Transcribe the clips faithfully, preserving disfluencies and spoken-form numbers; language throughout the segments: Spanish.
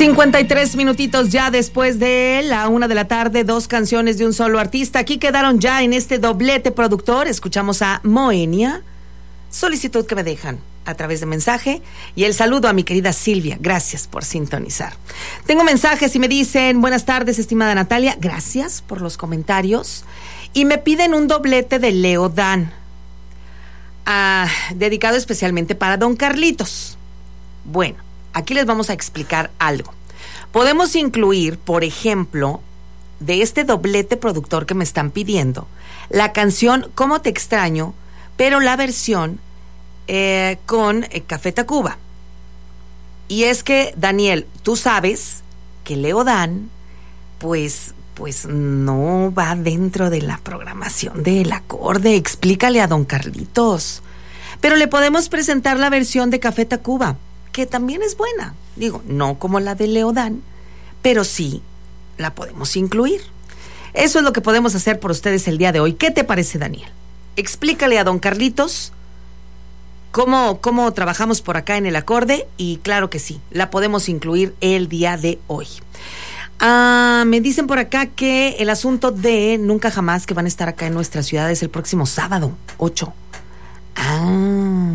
cincuenta y tres minutitos ya después de la una de la tarde, dos canciones de un solo artista. Aquí quedaron ya en este doblete productor. Escuchamos a Moenia, solicitud que me dejan a través de mensaje, y el saludo a mi querida Silvia. Gracias por sintonizar. Tengo mensajes y me dicen: buenas tardes, estimada Natalia, gracias por los comentarios. Y me piden un doblete de Leo Dan, ah, dedicado especialmente para Don Carlitos. Bueno, aquí les vamos a explicar algo. Podemos incluir, por ejemplo, de este doblete productor que me están pidiendo, la canción Cómo te extraño, pero la versión eh, con eh, Café Tacuba. Y es que, Daniel, tú sabes que Leo Dan, pues, pues no va dentro de la programación del acorde. Explícale a Don Carlitos. Pero le podemos presentar la versión de Café Tacuba, que también es buena. Digo, no como la de Leo Dan, pero sí la podemos incluir. Eso es lo que podemos hacer por ustedes el día de hoy. ¿Qué te parece, Daniel? Explícale a Don Carlitos cómo, cómo trabajamos por acá en el acorde, y claro que sí, la podemos incluir el día de hoy. Ah, me dicen por acá que el asunto de Nunca Jamás, que van a estar acá en nuestra ciudad, es el próximo sábado, ocho. Ah...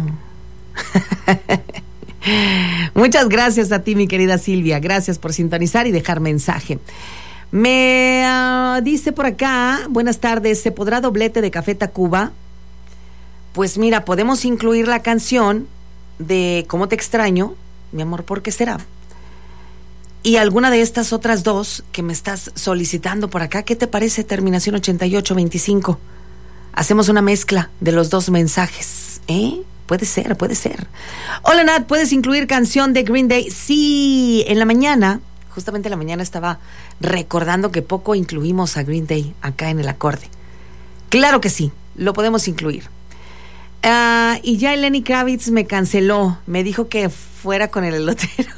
Muchas gracias a ti, mi querida Silvia. Gracias por sintonizar y dejar mensaje. Me uh, dice por acá: buenas tardes, ¿se podrá doblete de Café Tacuba? Pues mira, podemos incluir la canción de Cómo te extraño, mi amor, ¿por qué será? Y alguna de estas otras dos que me estás solicitando por acá. ¿Qué te parece? Terminación ochenta y ocho veinticinco. Hacemos una mezcla de los dos mensajes, ¿eh? Puede ser, puede ser. Hola, Nat, ¿puedes incluir canción de Green Day? Sí, en la mañana, justamente en la mañana estaba recordando que poco incluimos a Green Day acá en el acorde. Claro que sí, lo podemos incluir. Uh, y ya Lenny Kravitz me canceló, me dijo que fuera con el elotero.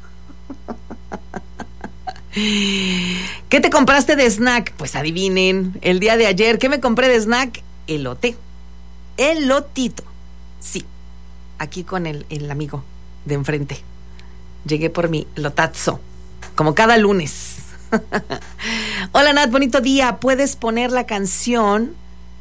¿Qué te compraste de snack? Pues adivinen, el día de ayer, ¿qué me compré de snack? Elote. Elotito. Sí, aquí con el, el amigo de enfrente. Llegué por mi lotazo, como cada lunes. Hola, Nat, bonito día. ¿Puedes poner la canción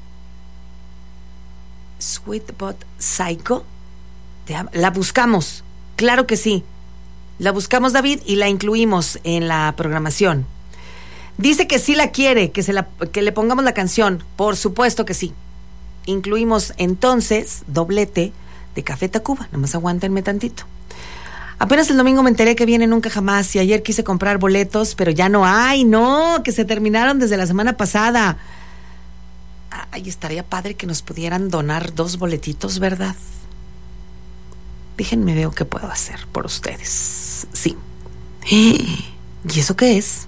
Sweet But Psycho? La buscamos, claro que sí. La buscamos, David, y la incluimos en la programación. Dice que sí la quiere, que, se la, que le pongamos la canción. Por supuesto que sí. Incluimos entonces doblete de Café Tacuba. Nada más aguántenme tantito. Apenas el domingo me enteré que viene Nunca Jamás, y ayer quise comprar boletos, pero ya no hay. No, que se terminaron desde la semana pasada. Ay, estaría padre que nos pudieran donar dos boletitos, ¿verdad? Déjenme ver qué puedo hacer por ustedes. Sí. ¿Y eso qué es?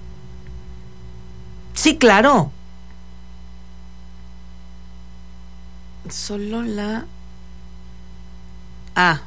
Sí, claro. Solo la... Ah.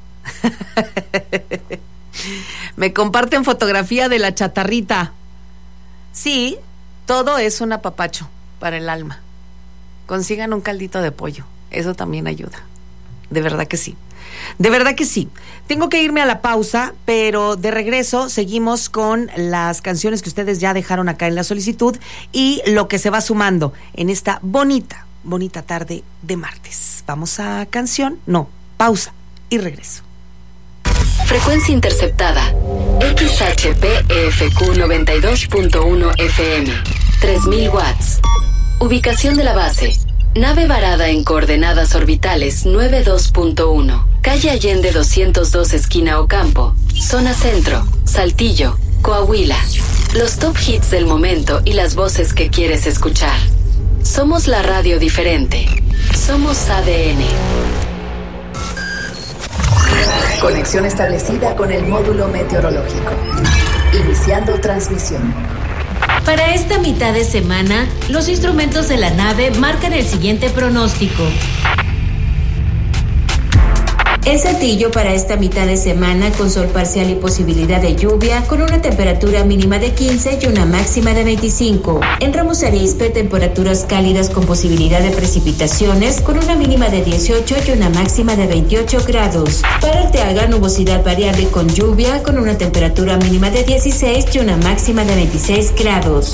Me comparten fotografía de la chatarrita. Sí, todo es un apapacho para el alma. Consigan un caldito de pollo, eso también ayuda. De verdad que sí. De verdad que sí. Tengo que irme a la pausa, pero de regreso seguimos con las canciones que ustedes ya dejaron acá en la solicitud y lo que se va sumando en esta bonita bonita tarde de martes. Vamos a canción, no, pausa y regreso. Frecuencia interceptada X H P F Q noventa y dos punto uno F M, tres mil watts. Ubicación de la base: nave varada en coordenadas orbitales noventa y dos punto uno, calle Allende doscientos dos, esquina Ocampo, zona centro, Saltillo, Coahuila. Los top hits del momento y las voces que quieres escuchar. Somos la radio diferente. Somos A D N. Conexión establecida con el módulo meteorológico. Iniciando transmisión. Para esta mitad de semana, los instrumentos de la nave marcan el siguiente pronóstico. En Saltillo, para esta mitad de semana, con sol parcial y posibilidad de lluvia, con una temperatura mínima de quince y una máxima de veinticinco. En Ramos Arizpe, temperaturas cálidas con posibilidad de precipitaciones, con una mínima de dieciocho y una máxima de veintiocho grados. Para Arteaga, nubosidad variable con lluvia, con una temperatura mínima de dieciséis y una máxima de veintiséis grados.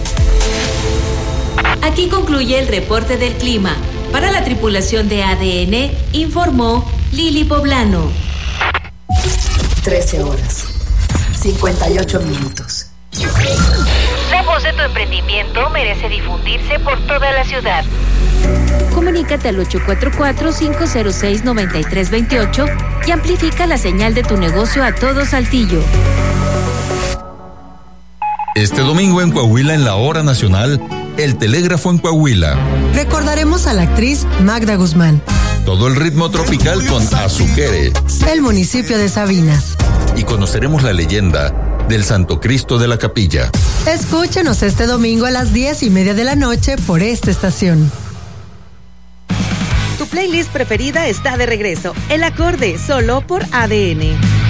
Aquí concluye el reporte del clima. Para la tripulación de A D N, informó Lili Poblano. trece horas, cincuenta y ocho minutos. La voz de tu emprendimiento merece difundirse por toda la ciudad. Comunícate al ocho cuatro cuatro, cinco cero seis, nueve tres dos ocho y amplifica la señal de tu negocio a todo Saltillo. Este domingo en Coahuila, en la hora nacional, El Telégrafo en Coahuila. Recordaremos a la actriz Magda Guzmán. Todo el ritmo tropical con Azuquere. El municipio de Sabinas. Y conoceremos la leyenda del Santo Cristo de la Capilla. Escúchenos este domingo a las diez y media de la noche por esta estación. Tu playlist preferida está de regreso. El Acorde, solo por A D N.